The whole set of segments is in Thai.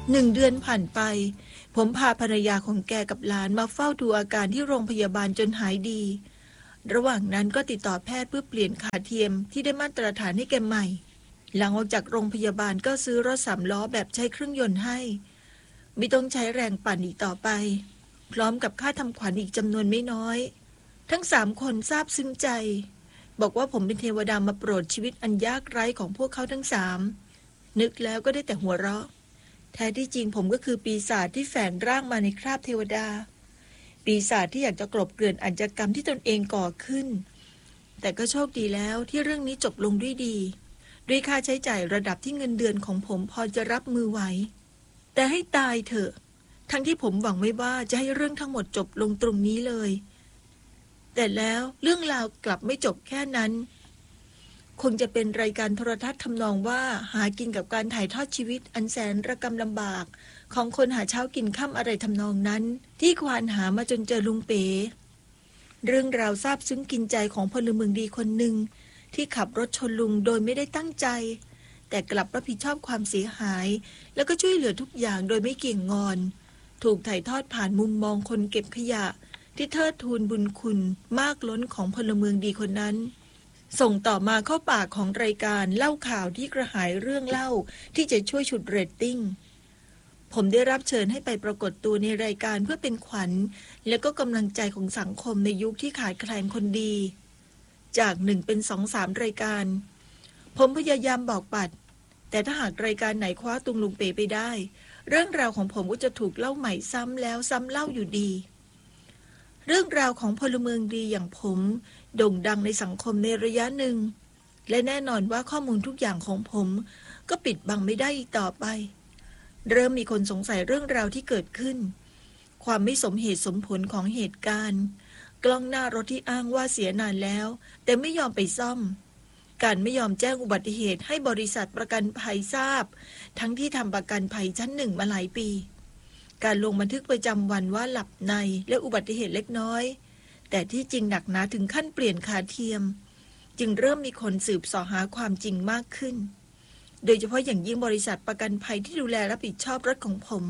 1 เดือนผ่านไปผมพาภรรยาของแกกับหลานมาเฝ้าดูอาการที่โรงพยาบาลจนหายดีระหว่างนั้นก็ติดต่อแพทย์เพื่อเปลี่ยนขาเทียมที่ได้มาตรฐานให้แกใหม่หลังออกจากโรงพยาบาลก็ซื้อรถ3 ล้อแบบใช้เครื่องยนต์ให้ไม่ต้องใช้แรงปั่นอีกต่อไปพร้อมกับค่าทำขวัญอีกจำนวนไม่น้อยทั้ง3 คนซาบซึ้งใจบอกว่าผมเป็นเทวดามาโปรดชีวิตอันยากไร้ของพวกเขาทั้ง3นึกแล้วก็ได้แต่หัวเราะแท้ที่จริงผมก็คือปีศาจที่แฝงร่างมาในคราบเทวดาปีศาจที่อยากจะกลบเกลื่อนอาชญากรรมที่ตนเองก่อขึ้นแต่ก็โชคดีแล้วที่เรื่องนี้จบลงด้วยดีด้วยค่าใช้จ่ายระดับที่เงินเดือนของผมพอจะรับมือไหวแต่ให้ตายเถอะทั้งที่ผมหวังไว้ว่าจะให้เรื่องทั้งหมดจบลงตรงนี้เลยแต่แล้วเรื่องราวกลับไม่จบแค่นั้นคงจะเป็นรายการโทรทัศน์ทำนองว่าหากินกับการถ่ายทอดชีวิตอันแสนระกำลำบากของคนหาเช้ากินค่ำอะไรทำนองนั้นที่ควานหามาจนเจอลุงเป๋เรื่องราวซาบซึ้งกินใจของพลเมืองดีคนหนึ่งที่ขับรถชนลุงโดยไม่ได้ตั้งใจแต่กลับรับผิดชอบความเสียหายแล้วก็ช่วยเหลือทุกอย่างโดยไม่เกี่ยงงอนถูกถ่ายทอดผ่านมุมมองคนเก็บขยะที่เทิดทูนบุญคุณมากล้นของพลเมืองดีคนนั้นส่งต่อมาเข้าปากของรายการเล่าข่าวที่กระหายเรื่องเล่าที่จะช่วยฉุดเรตติ้งผมได้รับเชิญให้ไปปรากฏตัวในรายการเพื่อเป็นขวัญและก็กำลังใจของสังคมในยุคที่ขาดแคลนคนดีจาก1เป็น2 3รายการผมพยายามบอกปัดแต่ถ้าหากรายการไหนคว้าตุงลุงเป๋ไปได้เรื่องราวของผมก็จะถูกเล่าใหม่ซ้ำแล้วซ้ำเล่าอยู่ดีเรื่องราวของพลเมืองดีอย่างผมโด่งดังในสังคมในระยะหนึ่งและแน่นอนว่าข้อมูลทุกอย่างของผมก็ปิดบังไม่ได้อีกต่อไปเริ่มมีคนสงสัยเรื่องราวที่เกิดขึ้นความไม่สมเหตุสมผลของเหตุการณ์กล้องหน้ารถที่อ้างว่าเสียนานแล้วแต่ไม่ยอมไปซ่อมการไม่ยอมแจ้งอุบัติเหตุให้บริษัทประกันภัยทราบทั้งที่ทำประกันภัยชั้น1มาหลายปีการลงบันทึกประจำวันว่าหลับในและอุบัติเหตุเล็กน้อยแต่ที่จริงหนักหนาถึงขั้นเปลี่ยนขาเทียมจึงเริ่มมีคนสืบเสาะหาความจริงมากขึ้นโดยเฉพาะอย่างยิ่งบริษัทประกันภัยที่ดูแลรับผิดชอบรถของผม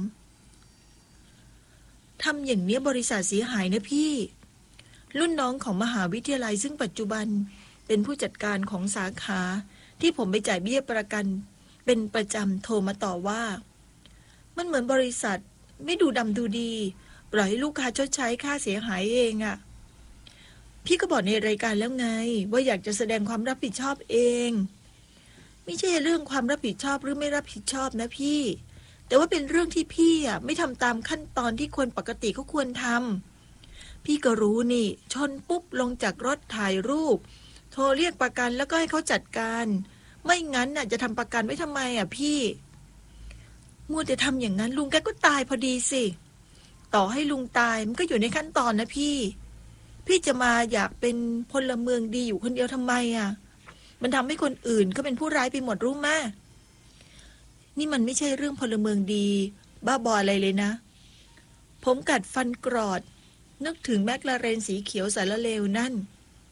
ทำอย่างนี้บริษัทเสียหายนะพี่รุ่นน้องของมหาวิทยาลัยซึ่งปัจจุบันเป็นผู้จัดการของสาขาที่ผมไปจ่ายเบี้ยประกันเป็นประจำโทรมาต่อว่ามันเหมือนบริษัทไม่ดูดำดูดีปล่อยให้ลูกค้าชดใช้ค่าเสียหายเองอะพี่ก็บอกในรายการแล้วไงว่าอยากจะแสดงความรับผิดชอบเองไม่ใช่เรื่องความรับผิดชอบหรือไม่รับผิดชอบนะพี่แต่ว่าเป็นเรื่องที่พี่อะไม่ทำตามขั้นตอนที่คนปกติเขาควรทำพี่ก็รู้นี่ชนปุ๊บลงจากรถถ่ายรูปโทรเรียกประกันแล้วก็ให้เขาจัดการไม่งั้นน่ะจะทำประกันไว้ทำไมอ่ะพี่มัวแต่ทำอย่างนั้นลุงแกก็ตายพอดีสิต่อให้ลุงตายมันก็อยู่ในขั้นตอนนะพี่จะมาอยากเป็นพลเมืองดีอยู่คนเดียวทำไมอ่ะมันทำให้คนอื่นก็เป็นผู้ร้ายไปหมดรู้มั้ยนี่มันไม่ใช่เรื่องพลเมืองดีบ้าบออะไรเลยนะผมกัดฟันกรอดนึกถึงแมคลาเรนสีเขียวสารเลวนั่น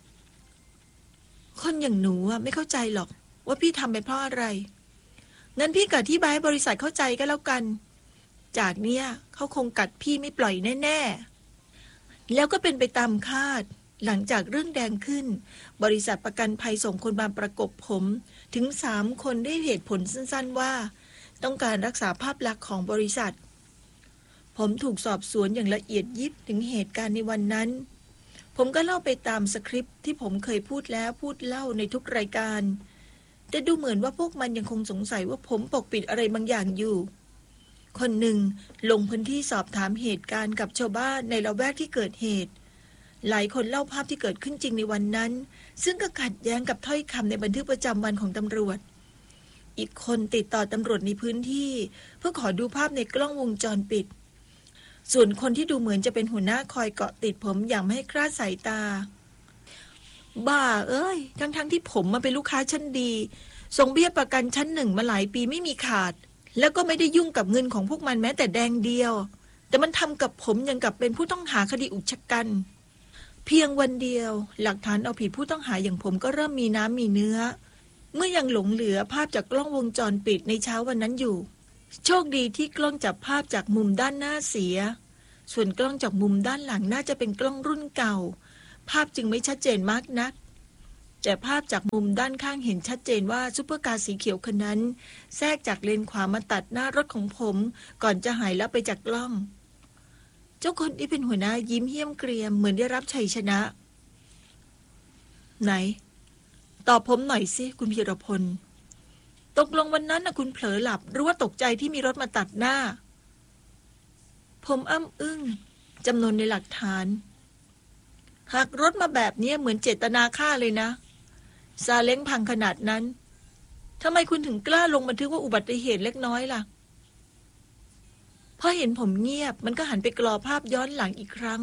คนอย่างหนูอ่ะไม่เข้าใจหรอกว่าพี่ทำไปเพราะอะไรงั้นพี่ก็อธิบายให้บริษัทเข้าใจก็แล้วกันจากเนี้ยเขาคงกัดพี่ไม่ปล่อยแน่ๆแล้วก็เป็นไปตามคาดหลังจากเรื่องแดงขึ้นบริษัทประกันภัยส่งคนมาประกบผมถึง3 คนด้วยเหตุผลสั้นๆว่าต้องการรักษาภาพลักษณ์ของบริษัทผมถูกสอบสวนอย่างละเอียดยิบถึงเหตุการณ์ในวันนั้นผมก็เล่าไปตามสคริปต์ที่ผมเคยพูดแล้วพูดเล่าในทุกรายการแต่ดูเหมือนว่าพวกมันยังคงสงสัยว่าผมปกปิดอะไรบางอย่างอยู่คนหนึ่งลงพื้นที่สอบถามเหตุการณ์กับชาวบ้านในละแวกที่เกิดเหตุหลายคนเล่าภาพที่เกิดขึ้นจริงในวันนั้นซึ่งก็ขัดแย้งกับถ้อยคำในบันทึกประจำวันของตำรวจอีกคนติดต่อตำรวจในพื้นที่เพื่อขอดูภาพในกล้องวงจรปิดส่วนคนที่ดูเหมือนจะเป็นหัวหน้าคอยเกาะติดผมอย่างไม่ให้คลาดสายตาบ้าเอ้ยทั้งที่ผมมาเป็นลูกค้าชั้นดีส่งเบี้ยประกันชั้น1มาหลายปีไม่มีขาดแล้วก็ไม่ได้ยุ่งกับเงินของพวกมันแม้แต่แดงเดียวแต่มันทำกับผมอย่างกับเป็นผู้ต้องหาคดีอุกชะกันเพียงวันเดียวหลักฐานเอาผิดผู้ต้องหาอย่างผมก็เริ่มมีน้ำมีเนื้อเมื่อยังหลงเหลือภาพจากกล้องวงจรปิดในเช้าวันนั้นอยู่โชคดีที่กล้องจับภาพจากมุมด้านหน้าเสียส่วนกล้องจากมุมด้านหลังน่าจะเป็นกล้องรุ่นเก่าภาพจึงไม่ชัดเจนมากนักแต่ภาพจากมุมด้านข้างเห็นชัดเจนว่าซุปเปอร์คาร์สีเขียวคันนั้นแทรกจากเลนขวามาตัดหน้ารถของผมก่อนจะหายลับไปจากกล้องเจ้าคนที่เป็นหัวหน้ายิ้มเหี้ยมเกรียมเหมือนได้รับชัยชนะไหนตอบผมหน่อยสิคุณพีรพลตกลงวันนั้นนะคุณเผลอหลับหรือว่าตกใจที่มีรถมาตัดหน้าผมอ้ำอึ้งจำนวนในหลักฐานหากรถมาแบบนี้เหมือนเจตนาฆ่าเลยนะซาเล้งพังขนาดนั้นทำไมคุณถึงกล้าลงบันทึกว่าอุบัติเหตุเล็กน้อยล่ะพอเห็นผมเงียบมันก็หันไปกรอภาพย้อนหลังอีกครั้ง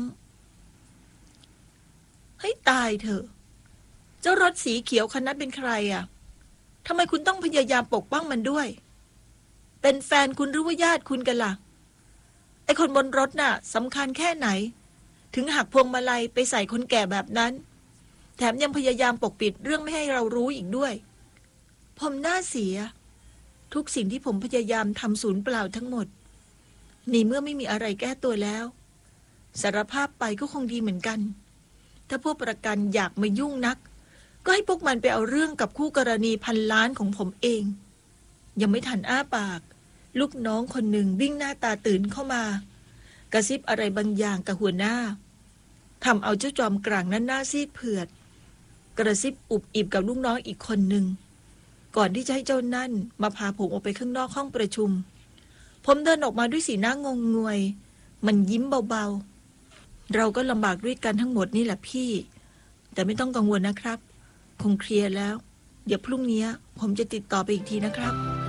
ให้ตายเถอะเจ้ารถสีเขียวคันนั้นเป็นใครอ่ะทำไมคุณต้องพยายามปกป้องมันด้วยเป็นแฟนคุณหรือว่าญาติคุณกันล่ะไอ้คนบนรถน่ะสำคัญแค่ไหนถึงหักพวงมาลัยไปใส่คนแก่แบบนั้นแถมยังพยายามปกปิดเรื่องไม่ให้เรารู้อีกด้วยผมน่าเสียทุกสิ่งที่ผมพยายามทำสูญเปล่าทั้งหมดนี่เมื่อไม่มีอะไรแก้ตัวแล้วสารภาพไปก็คงดีเหมือนกันถ้าพวกประกันอยากมายุ่งนักก็ให้พวกมันไปเอาเรื่องกับคู่กรณีพันล้านของผมเองยังไม่ทันอ้าปากลูกน้องคนหนึ่งวิ่งหน้าตาตื่นเข้ามากระซิบอะไรบางอย่างกับหัวหน้าทำเอาเจ้าจอมกลางนั้นหน้าซีดเผือดกระซิบอุบอิบกับลูกน้องอีกคนหนึ่งก่อนที่จะให้เจ้านั่นมาพาผมออกไปข้างนอกห้องประชุมผมเดินออกมาด้วยสีหน้างงงวยมันยิ้มเบาๆเราก็ลำบากด้วยกันทั้งหมดนี่แหละพี่แต่ไม่ต้องกังวลนะครับคงเคลียร์แล้วเดี๋ยวพรุ่งนี้ผมจะติดต่อไปอีกทีนะครับ